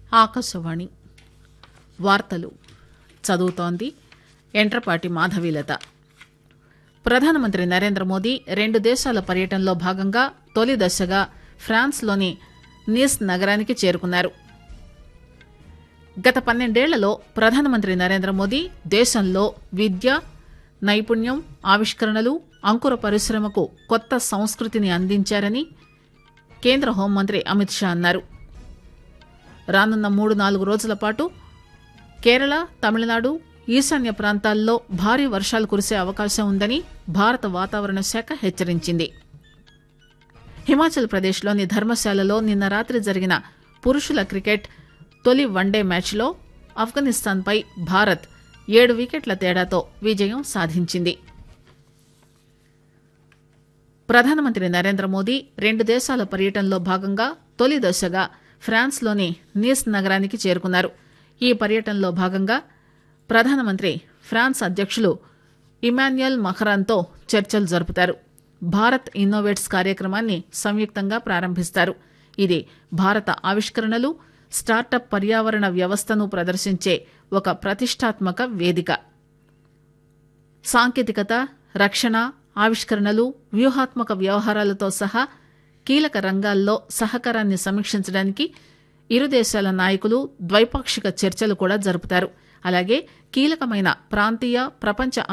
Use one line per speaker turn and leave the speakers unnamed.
ఆకాశవాణి వార్తలు చదువుతోంది ఎంట్రపాటి మాధవీలత. ప్రధానమంత్రి నరేంద్ర మోదీ 2 దేశాల పర్యటనలో భాగంగా తొలి దశగా ఫ్రాన్స్లోని నీస్ నగరానికి చేరుకున్నారు. గత 12 ఏళ్లలో ప్రధానమంత్రి నరేంద్ర మోదీ దేశంలో విద్య, నైపుణ్యం, ఆవిష్కరణలు, అంకుర పరిశ్రమకు కొత్త సంస్కృతిని అందించారని కేంద్ర హోంమంత్రి అమిత్ షా అన్నారు. రానున్న 3-4 రోజుల పాటు కేరళ, తమిళనాడు, ఈశాన్య ప్రాంతాల్లో భారీ వర్షాలు కురిసే అవకాశం ఉందని భారత వాతావరణ శాఖ హెచ్చరించింది. హిమాచల్ ప్రదేశ్లోని ధర్మశాలలో నిన్న రాత్రి జరిగిన పురుషుల క్రికెట్ తొలి వన్డే మ్యాచ్లో ఆఫ్ఘనిస్తాన్పై భారత్ 7 వికెట్ల తేడాతో విజయం సాధించింది. ప్రధానమంత్రి నరేంద్ర మోదీ 2 దేశాల పర్యటనలో భాగంగా తొలి దశగా ఫ్రాన్స్లోని నీస్ నగరానికి చేరుకున్నారు. ఈ పర్యటనలో భాగంగా ప్రధానమంత్రి ఫ్రాన్స్ అధ్యక్షులు ఇమాన్యుయల్ మఖరాన్తో చర్చలు జరుపుతారు. భారత్ ఇన్నోవేట్స్ కార్యక్రమాన్ని సంయుక్తంగా ప్రారంభిస్తారు. ఇది భారత ఆవిష్కరణలు, స్టార్టప్ పర్యావరణ వ్యవస్థను ప్రదర్శించే ఒక ప్రతిష్టాత్మక వేదిక. సాంకేతికత, రక్షణ, ఆవిష్కరణలు, వ్యూహాత్మక వ్యవహారాలతో సహా కీలక రంగాల్లో సహకారాన్ని సమీక్షించడానికి ఇరు దేశాల నాయకులు ద్వైపాక్షిక చర్చలు కూడా జరుపుతారు. అలాగే కీలకమైన ప్రాంతీయ, ప్రపంచ